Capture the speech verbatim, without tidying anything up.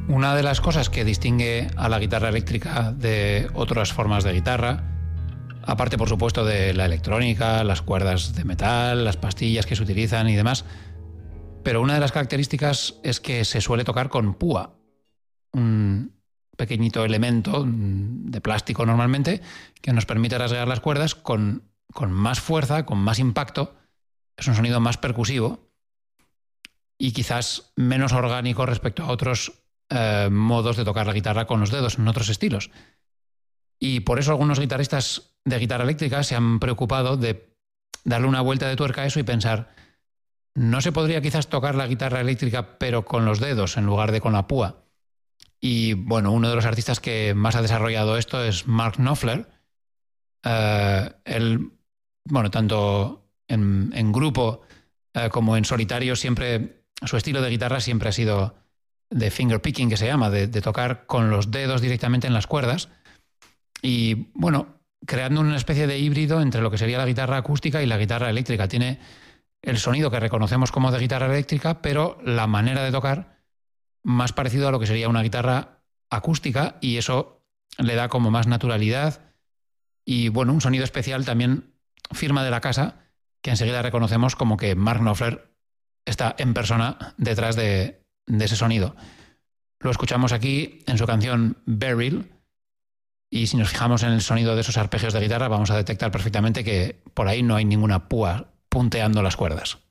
Una de las cosas que distingue a la guitarra eléctrica de otras formas de guitarra, aparte por supuesto de la electrónica, las cuerdas de metal, las pastillas que se utilizan y demás, pero una de las características es que se suele tocar con púa, un pequeñito elemento de plástico normalmente que nos permite rasgar las cuerdas con, con más fuerza, con más impacto. Es un sonido más percusivo y quizás menos orgánico respecto a otros eh, modos de tocar la guitarra con los dedos en otros estilos. Y por eso algunos guitarristas de guitarra eléctrica se han preocupado de darle una vuelta de tuerca a eso y pensar, ¿no se podría quizás tocar la guitarra eléctrica pero con los dedos en lugar de con la púa? Y bueno, uno de los artistas que más ha desarrollado esto es Mark Knopfler. Uh, él, bueno, tanto en, en grupo uh, como en solitario, siempre su estilo de guitarra siempre ha sido de finger picking, que se llama, de, de tocar con los dedos directamente en las cuerdas. Y bueno, creando una especie de híbrido entre lo que sería la guitarra acústica y la guitarra eléctrica. Tiene el sonido que reconocemos como de guitarra eléctrica, pero la manera de tocar más parecido a lo que sería una guitarra acústica, y eso le da como más naturalidad y bueno, un sonido especial, también firma de la casa, que enseguida reconocemos como que Mark Knopfler está en persona detrás de, de ese sonido. Lo escuchamos aquí en su canción Beryl, y si nos fijamos en el sonido de esos arpegios de guitarra vamos a detectar perfectamente que por ahí no hay ninguna púa punteando las cuerdas.